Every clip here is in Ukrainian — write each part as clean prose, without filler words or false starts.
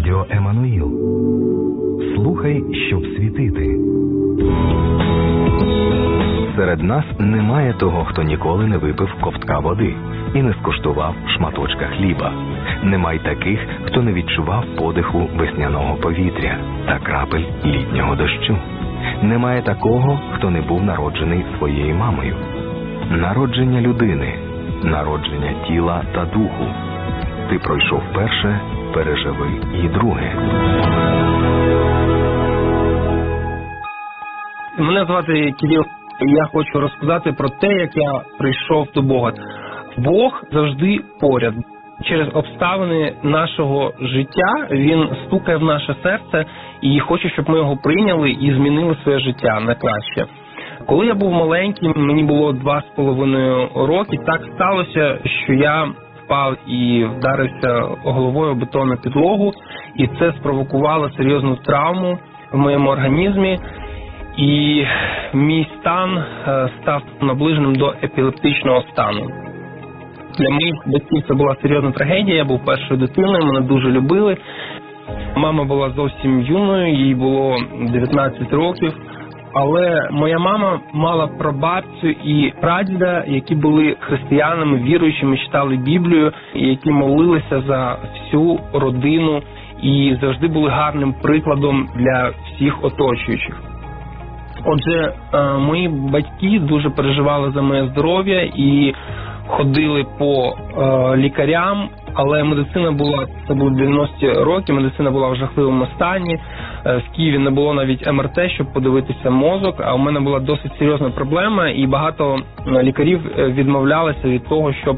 Радіо Еммануїл. Слухай, щоб світити. Серед нас немає того, хто ніколи не випив ковтка води і не скуштував шматочка хліба. Немає таких, хто не відчував подиху весняного повітря та крапель літнього дощу. Немає такого, хто не був народжений своєю мамою. Народження людини, народження тіла та духу. Ти пройшов перше, переживи і друге. Мене звати Кирил, і я хочу розказати про те, як я прийшов до Бога. Бог завжди поряд. Через обставини нашого життя Він стукає в наше серце і хоче, щоб ми його прийняли і змінили своє життя на краще. Коли я був маленький, мені було 2,5 роки, так сталося, що я впав і вдарився головою об бетонну підлогу, і це спровокувало серйозну травму в моєму організмі. І мій стан став наближеним до епілептичного стану. Для моїх батьків це була серйозна трагедія, я був першою дитиною, мене дуже любили. Мама була зовсім юною, їй було 19 років. Але моя мама мала прабабцю і прадіда, які були християнами, віруючими, читали Біблію, які молилися за всю родину і завжди були гарним прикладом для всіх оточуючих. Отже, мої батьки дуже переживали за моє здоров'я і ходили по лікарям, але медицина була, це були 90-ті роки, медицина була в жахливому стані. В Києві не було навіть МРТ, щоб подивитися мозок, а у мене була досить серйозна проблема, і багато лікарів відмовлялися від того, щоб,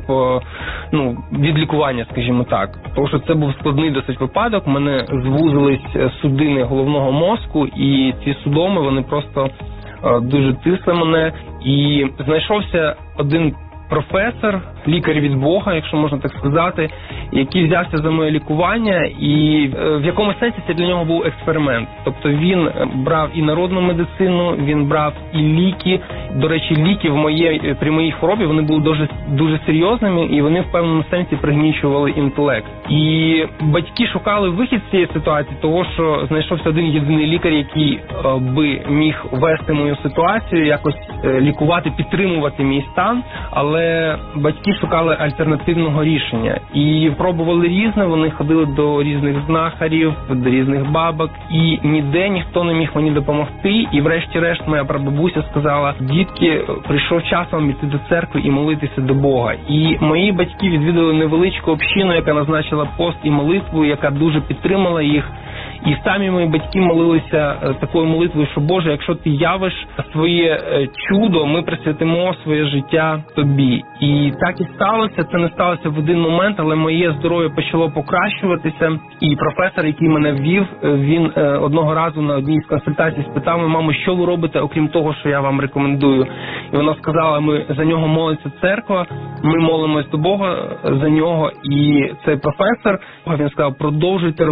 від лікування, скажімо так. Тому що це був складний досить випадок, у мене звузились судини головного мозку, і ці судоми, вони просто дуже тисли мене, і знайшовся один професор, лікар від Бога, якщо можна так сказати, який взявся за моє лікування, і в якомусь сенсі це для нього був експеримент. Тобто він брав і народну медицину, він брав і ліки. До речі, ліки при моїй хворобі, вони були дуже серйозними, і вони в певному сенсі пригнічували інтелект. І батьки шукали вихід з цієї ситуації, того, що знайшовся один єдиний лікар, який би міг вести мою ситуацію, якось лікувати, підтримувати мій стан, але батьки шукали альтернативного рішення. І пробували різне, вони ходили до різних знахарів, до різних бабок, і ніде ніхто не міг мені допомогти. І врешті-решт моя прабабуся сказала: дітки, прийшов час вам іти до церкви і молитися до Бога. І мої батьки відвідали невеличку общину, яка назначила пост і молитву, яка дуже підтримала їх. І самі мої батьки молилися такою молитвою, що Боже, якщо ти явиш своє чудо, ми присвятимо своє життя тобі. І так і сталося, це не сталося в один момент, але моє здоров'я почало покращуватися. І професор, який мене ввів, він одного разу на одній з консультацій спитав мене: мамо, що ви робите, окрім того, що я вам рекомендую? І вона сказала: ми за нього молиться церква, ми молимось до Бога за нього. І цей професор, він сказав: продовжуйте